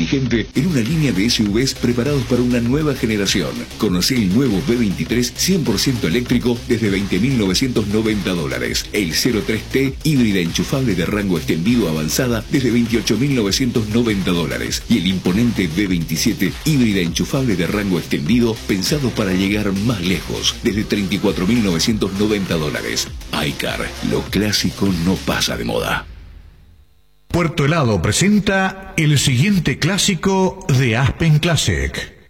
inteligente en una línea de SUVs preparados para una nueva generación. Conocí el nuevo B23 100% eléctrico desde $20.990. El 03T híbrida enchufable de rango extendido avanzada desde $28.990. Y el imponente B27 híbrida enchufable de rango extendido pensado para llegar más lejos desde $34.990. iCar, lo clásico no pasa de moda. Puerto Helado presenta el siguiente clásico de Aspen Classic.